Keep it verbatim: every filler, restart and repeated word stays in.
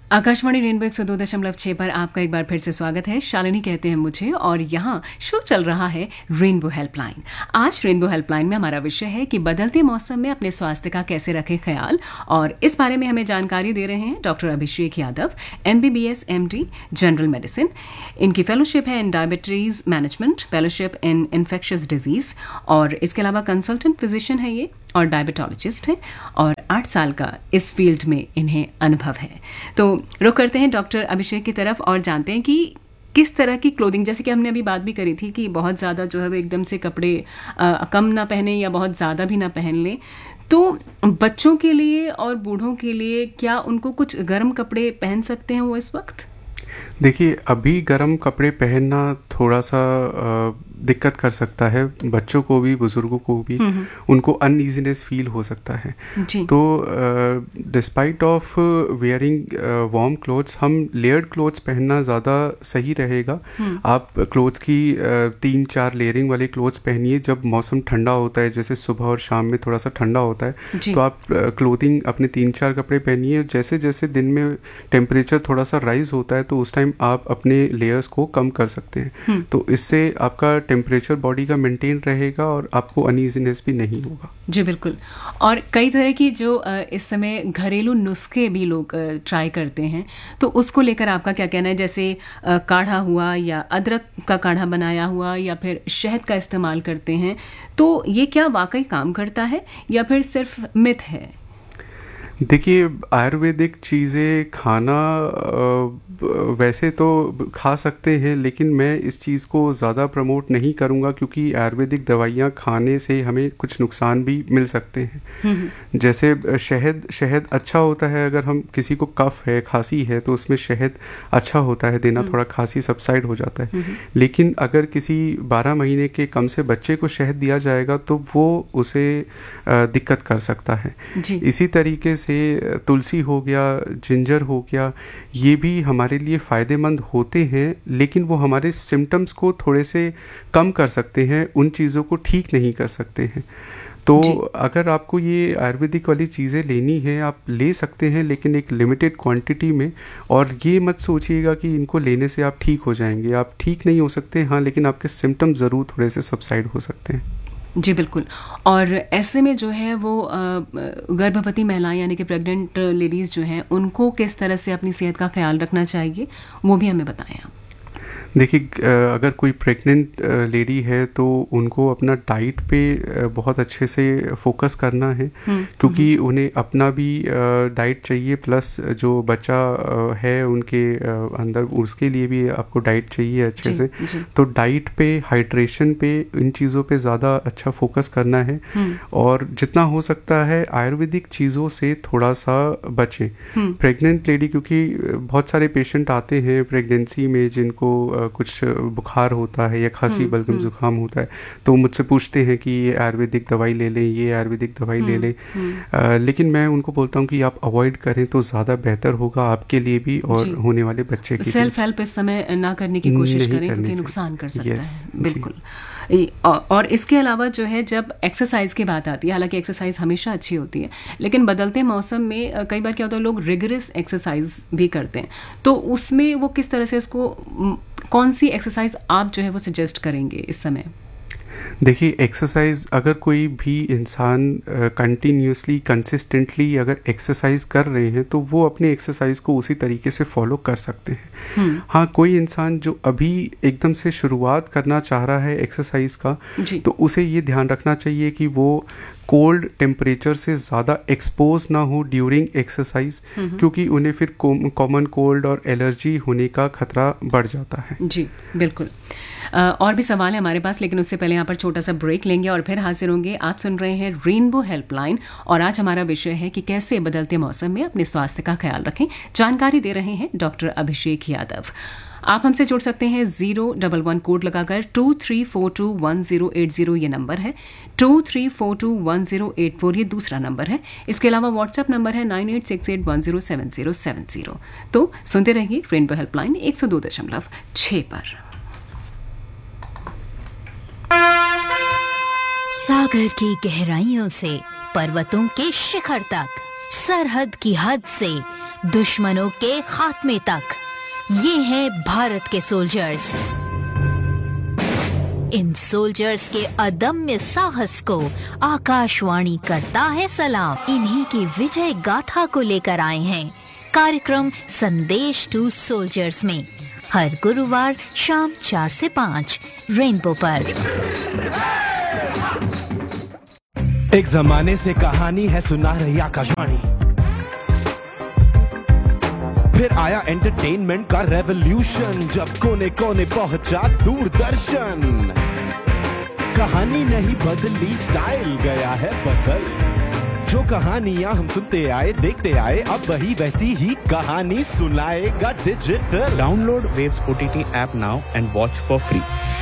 Akashvani rainbow एक सौ दो दशमलव छह पर आपका एक बार फिर से स्वागत है। शालिनी कहते हैं मुझे, और यहाँ शो चल रहा है रेनबो हेल्पलाइन। आज रेनबो हेल्पलाइन में हमारा विषय है कि बदलते मौसम में अपने स्वास्थ्य का कैसे रखें ख्याल, और इस बारे में हमें जानकारी दे रहे हैं doctor Abhishek Yadav, MBBS MD general medicine. इनकी फेलोशिप है in diabetes management, fellowship in infectious disease, और इसके अलावा कंसल्टेंट फिजिशियन है ये और डायबिटोलॉजिस्ट हैं, और आठ साल का इस फील्ड में इन्हें अनुभव है। तो रुक करते हैं डॉक्टर अभिषेक की तरफ और जानते हैं कि किस तरह की क्लोथिंग, जैसे कि हमने अभी बात भी करी थी कि बहुत ज़्यादा जो है वो एकदम से कपड़े आ, कम ना पहने या बहुत ज़्यादा भी ना पहन लें। तो बच्चों के लिए और बूढ़ों के लिए क्या उनको कुछ गर्म कपड़े पहन सकते हैं वो इस वक्त? देखिए, अभी गर्म कपड़े पहनना थोड़ा सा आ, दिक्कत कर सकता है, बच्चों को भी बुजुर्गों को भी। उनको अनईजीनेस फील हो सकता है। तो despite of wearing warm clothes, हम लेयर्ड क्लोथ्स पहनना ज़्यादा सही रहेगा। आप क्लोथ्स की uh, तीन चार लेयरिंग वाले क्लोथ्स पहनिए जब मौसम ठंडा होता है, जैसे सुबह और शाम में थोड़ा सा ठंडा होता है तो आप क्लोथिंग uh, अपने तीन चार कपड़े पहनिए। जैसे जैसे दिन में टेम्परेचर थोड़ा सा राइज होता है तो उस टाइम आप अपने लेयर्स को कम कर सकते हैं। तो इससे आपका टेम्परेचर बॉडी का मेंटेन रहेगा और आपको अनईजीनेस भी नहीं होगा। जी बिल्कुल। और कई तरह की जो इस समय घरेलू नुस्खे भी लोग ट्राई करते हैं, तो उसको लेकर आपका क्या कहना है? जैसे काढ़ा हुआ या अदरक का काढ़ा बनाया हुआ या फिर शहद का इस्तेमाल करते हैं, तो ये क्या वाकई काम करता है या फिर सिर्फ मिथ है? देखिए, आयुर्वेदिक चीज़ें खाना वैसे तो खा सकते हैं, लेकिन मैं इस चीज़ को ज़्यादा प्रमोट नहीं करूँगा क्योंकि आयुर्वेदिक दवाइयाँ खाने से हमें कुछ नुकसान भी मिल सकते हैं। जैसे शहद शहद अच्छा होता है, अगर हम किसी को कफ है, खांसी है, तो उसमें शहद अच्छा होता है देना, थोड़ा खांसी सबसाइड हो जाता है। लेकिन अगर किसी बारह महीने के कम से बच्चे को शहद दिया जाएगा तो वो उसे दिक्कत कर सकता है। इसी तरीके से से तुलसी हो गया, जिंजर हो गया, ये भी हमारे लिए फ़ायदेमंद होते हैं, लेकिन वो हमारे सिम्टम्स को थोड़े से कम कर सकते हैं, उन चीज़ों को ठीक नहीं कर सकते हैं। तो अगर आपको ये आयुर्वेदिक वाली चीज़ें लेनी है, आप ले सकते हैं, लेकिन एक लिमिटेड क्वांटिटी में। और ये मत सोचिएगा कि इनको लेने से आप ठीक हो जाएंगे। आप ठीक नहीं हो सकते, हाँ, लेकिन आपके सिम्टम ज़रूर थोड़े से सबसाइड हो सकते हैं। जी बिल्कुल। और ऐसे में जो है वो गर्भवती महिलाएं यानी कि प्रेग्नेंट लेडीज़ जो हैं, उनको किस तरह से अपनी सेहत का ख्याल रखना चाहिए, वो भी हमें बताएं आप। देखिए, अगर कोई प्रेग्नेंट लेडी है तो उनको अपना डाइट पे बहुत अच्छे से फोकस करना है, क्योंकि उन्हें अपना भी डाइट चाहिए, प्लस जो बच्चा है उनके अंदर, उसके लिए भी आपको डाइट चाहिए अच्छे से। तो डाइट पे, हाइड्रेशन पे, इन चीज़ों पे ज़्यादा अच्छा फोकस करना है। और जितना हो सकता है आयुर्वेदिक चीज़ों से थोड़ा सा बचें। प्रेग्नेंट लेडी, क्योंकि बहुत सारे पेशेंट आते हैं प्रेगनेंसी में जिनको कुछ बुखार होता है या खांसी बलगम जुकाम होता है, तो मुझसे पूछते हैं कि ये आयुर्वेदिक दवाई ले लें, ये आयुर्वेदिक दवाई ले लें। आ, लेकिन मैं उनको बोलता हूँ कि आप अवॉइड करें तो ज़्यादा बेहतर होगा आपके लिए भी और होने वाले बच्चे के लिए। सेल्फ हेल्प इस समय ना करने की कोशिश करें क्योंकि नुकसान कर सकता है। बिल्कुल। और इसके अलावा जो है, जब एक्सरसाइज की बात आती है, हालांकि एक्सरसाइज हमेशा अच्छी होती है, लेकिन बदलते मौसम में कई बार क्या होता है, लोग रिगरस एक्सरसाइज भी करते हैं, तो उसमें वो किस तरह से उसको, कौन सी एक्सरसाइज आप जो है वो सजेस्ट करेंगे इस समय? देखिए, एक्सरसाइज अगर कोई भी इंसान कंटिन्यूसली कंसिस्टेंटली अगर एक्सरसाइज कर रहे हैं तो वो अपने एक्सरसाइज को उसी तरीके से फॉलो कर सकते हैं। हाँ, कोई इंसान जो अभी एकदम से शुरुआत करना चाह रहा है एक्सरसाइज का, तो उसे ये ध्यान रखना चाहिए कि वो कोल्ड टेम्परेचर से ज़्यादा एक्सपोज ना हो ड्यूरिंग एक्सरसाइज, क्योंकि उन्हें फिर कॉमन कोल्ड और एलर्जी होने का खतरा बढ़ जाता है। जी बिल्कुल। और भी सवाल है हमारे पास, लेकिन उससे पहले यहाँ पर छोटा सा ब्रेक लेंगे और फिर हाजिर होंगे। आप सुन रहे हैं रेनबो हेल्पलाइन, और आज हमारा विषय है कि कैसे बदलते मौसम में अपने स्वास्थ्य का ख्याल रखें। जानकारी दे रहे हैं डॉक्टर अभिषेक यादव। आप हमसे जुड़ सकते हैं जीरो डबल वन कोड लगाकर। To three four to one zero eight zero ये नंबर है, to three four to one zero eight four ये दूसरा नंबर है। इसके अलावा व्हाट्सएप नंबर है nine eight six eight one zero seven zero seven zero. तो सुनते रहिए रेनबो हेल्पलाइन एक सौ दो दशमलव छह पर। सागर की गहराइयों से पर्वतों के शिखर तक, सरहद की हद से दुश्मनों के खात्मे तक। ये हैं भारत के सोल्जर्स। इन सोल्जर्स के अदम्य साहस को आकाशवाणी करता है सलाम। इन्हीं की विजय गाथा को लेकर आए हैं कार्यक्रम संदेश टू सोल्जर्स में, हर गुरुवार शाम चार से पाँच रेनबो पर। एक जमाने से कहानी है सुना रही आकाशवाणी, फिर आया एंटरटेनमेंट का रेवोल्यूशन, जब कोने कोने पहुंचा दूरदर्शन। कहानी नहीं बदली, स्टाइल गया है बदल। जो कहानियां हम सुनते आए देखते आए, अब वही वैसी ही कहानी सुनाएगा digital. Download Waves O T T app now and watch for free.